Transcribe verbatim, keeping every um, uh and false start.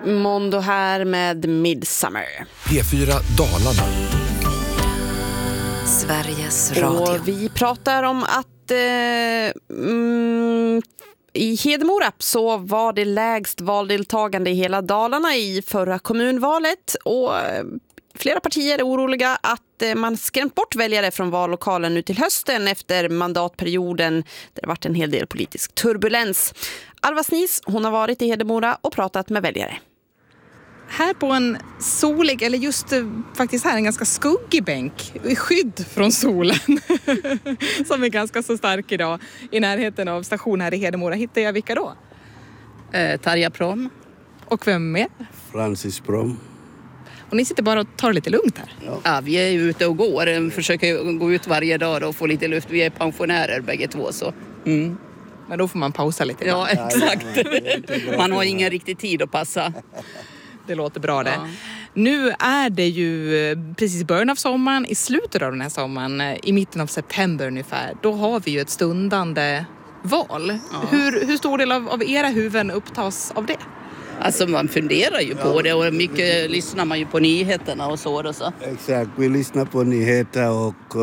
Mondo här med Midsummer. P fyra Dalarna. Sveriges Radio. Och vi pratar om att eh, mm, i Hedemora så var det lägst valdeltagande i hela Dalarna i förra kommunvalet. Och eh, flera partier är oroliga att eh, man skrämt bort väljare från vallokalen nu till hösten efter mandatperioden där det varit en hel del politisk turbulens. Alva Snis, hon har varit i Hedemora och pratat med väljare. Här på en solig, eller just faktiskt här en ganska skuggig bänk i skydd från solen som är ganska så stark idag i närheten av station här i Hedemora. Hittar jag vilka då? Eh, Tarja Prom. Och vem med? Francis Prom. Och ni sitter bara och tar det lite lugnt här? Ja. ja, vi är ute och går. Försöker gå ut varje dag och få lite luft. Vi är pensionärer bägge två så. Mm. Men då får man pausa lite. Ja, exakt. Man har ingen riktig tid att passa. Det låter bra det. Ja. Nu är det ju precis i början av sommaren, i slutet av den här sommaren, i mitten av september ungefär. Då har vi ju ett stundande val. Ja. Hur, hur stor del av, av era huvuden upptas av det? Alltså man funderar ju på det och mycket lyssnar man ju på nyheterna och så. Och så. Exakt, vi lyssnar på nyheter och